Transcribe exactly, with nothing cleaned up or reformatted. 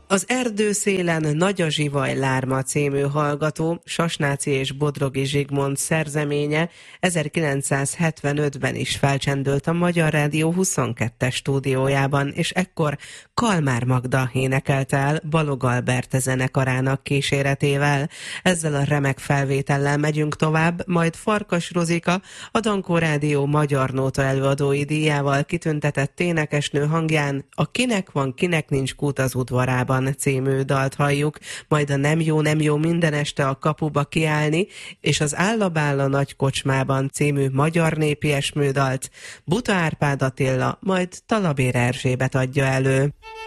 Az erdőszélen Nagy a zsivaj lárma című hallgató Sasnáci és Bodrogi Zsigmond szerzeménye ezerkilencszázhetvenötben is felcsendült a Magyar Rádió huszonkettes stúdiójában, és ekkor Kalmár Magda énekelte el Balog Albert zenekarának kíséretével. Ezzel a remek felvétellel megyünk tovább, majd Farkas Rozika, a Dankó Rádió Magyar Nóta előadói díjával kitüntetett énekesnő hangján a Kinek van, kinek nincs kút az udvarában című dalt halljuk, majd a Nem jó, nem jó minden este a kapuba kiállni, és az Állabál a nagy kocsmában című magyar népi esmődalt Buta Árpád Attila, majd Talabér Erzsébet adja elő.